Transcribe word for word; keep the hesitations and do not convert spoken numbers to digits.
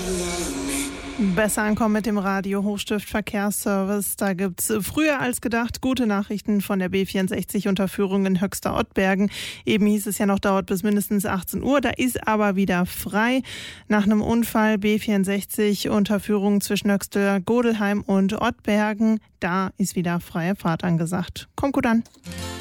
Besser ankommen mit dem Radio Hochstift Verkehrsservice. Da gibt's früher als gedacht gute Nachrichten von der B vierundsechzig Unterführung in Höxter Ottbergen. Eben hieß es ja noch, dauert bis mindestens achtzehn Uhr. Da ist aber wieder frei. Nach einem Unfall B vierundsechzig Unterführung zwischen Höxter, Godelheim und Ottbergen. Da ist wieder freie Fahrt angesagt. Kommt gut an.